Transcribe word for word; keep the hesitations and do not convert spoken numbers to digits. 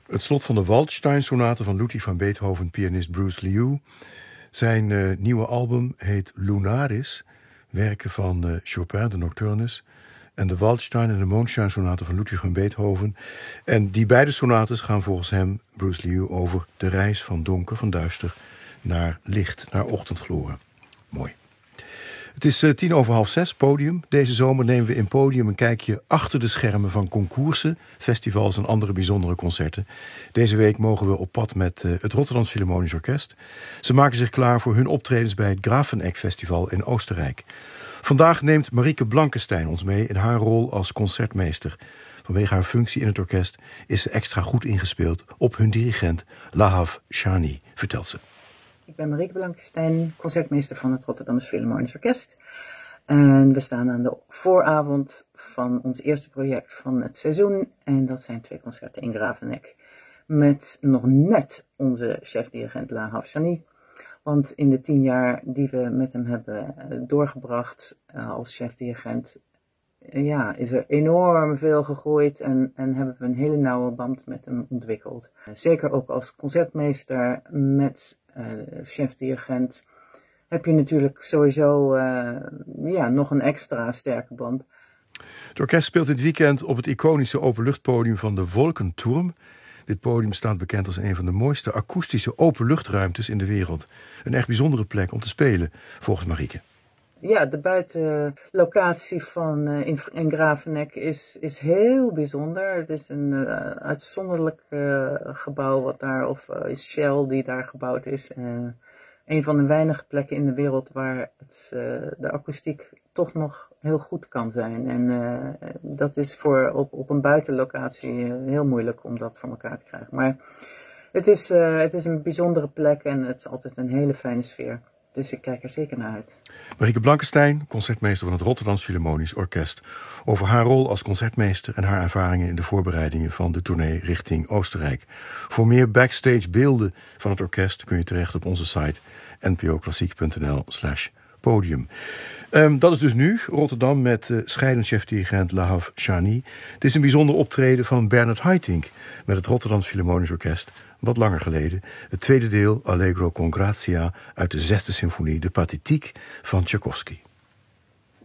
Het slot van de Waldstein-sonate van Ludwig van Beethoven, pianist Bruce Liu. Zijn uh, nieuwe album heet Lunaris, werken van uh, Chopin, de Nocturnes, en de Waldstein en de Mondschein-sonate van Ludwig van Beethoven. En die beide sonates gaan volgens hem, Bruce Liu, over de reis van donker, van duister, naar licht, naar ochtendgloren. Mooi. Het is uh, tien over half zes, Podium. Deze zomer nemen we in Podium een kijkje achter de schermen van concoursen, festivals en andere bijzondere concerten. Deze week mogen we op pad met uh, het Rotterdams Philharmonisch Orkest. Ze maken zich klaar voor hun optredens bij het Grafeneck Festival in Oostenrijk. Vandaag neemt Marieke Blankenstein ons mee in haar rol als concertmeester. Vanwege haar functie in het orkest is ze extra goed ingespeeld op hun dirigent Lahav Shani, vertelt ze. Ik ben Marieke Blankenstein, concertmeester van het Rotterdams Philharmonisch Orkest. En we staan aan de vooravond van ons eerste project van het seizoen. En dat zijn twee concerten in Grafeneck. Met nog net onze chef-dirigent Lahav Shani. Want in de tien jaar die we met hem hebben doorgebracht als chef-dirigent, ja, is er enorm veel gegroeid en, en hebben we een hele nauwe band met hem ontwikkeld. Zeker ook als concertmeester met uh, chef-dirigent heb je natuurlijk sowieso uh, ja, nog een extra sterke band. Het orkest speelt dit weekend op het iconische openluchtpodium van de Wolkenturm. Dit podium staat bekend als een van de mooiste akoestische openluchtruimtes in de wereld. Een echt bijzondere plek om te spelen, volgens Marieke. Ja, de buitenlocatie van uh, in, in Grafeneck is, is heel bijzonder. Het is een uh, uitzonderlijk uh, gebouw wat daar, of uh, is Shell die daar gebouwd is. Uh, een van de weinige plekken in de wereld waar het, uh, de akoestiek toch nog heel goed kan zijn. En uh, dat is voor op, op een buitenlocatie uh, heel moeilijk om dat voor elkaar te krijgen. Maar het is, uh, het is een bijzondere plek en het is altijd een hele fijne sfeer. Dus ik kijk er zeker naar uit. Marieke Blankenstein, concertmeester van het Rotterdams Philharmonisch Orkest, over haar rol als concertmeester en haar ervaringen in de voorbereidingen van de tournee richting Oostenrijk. Voor meer backstage beelden van het orkest kun je terecht op onze site n p o klassiek punt n l slash podium. Um, dat is dus nu Rotterdam met uh, scheidend chef-dirigent Lahav Shani. Het is een bijzonder optreden van Bernard Haitink met het Rotterdams Philharmonisch Orkest. Wat langer geleden. Het tweede deel, Allegro con Grazia, uit de zesde symfonie, de Pathétique van Tchaikovsky.